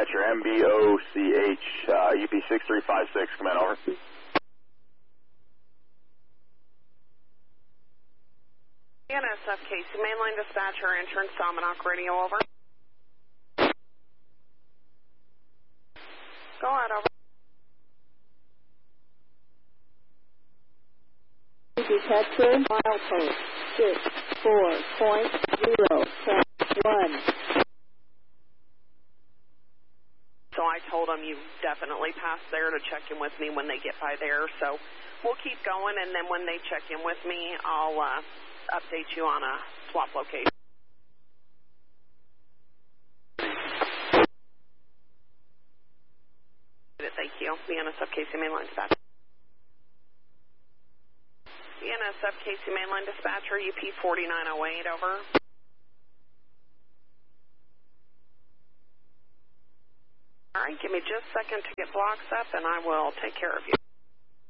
dispatcher, MBOCH, UP6356, come in, over. NSF Casey, mainline dispatcher, intern Salmonok radio, over. Go ahead, over. Detector, milepost 64.0.1. So I told them you definitely pass there to check in with me when they get by there. So we'll keep going, and then when they check in with me, I'll update you on a swap location. Thank you. The NSF Casey mainline dispatcher. The NSF Casey mainline dispatcher, UP4908, over. All right, give me just a second to get blocks up, and I will take care of you.